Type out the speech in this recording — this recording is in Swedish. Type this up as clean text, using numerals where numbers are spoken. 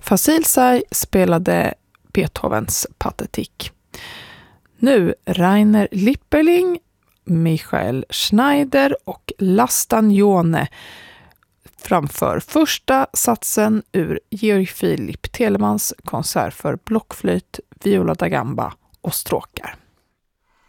Facilsaj spelade Beethovens Pathetik. Nu Rainer Lipperling, Michael Schneider och Lastagnone framför första satsen ur Georg Philipp Telemans konsert för blockflöjt, viola da gamba och stråkar.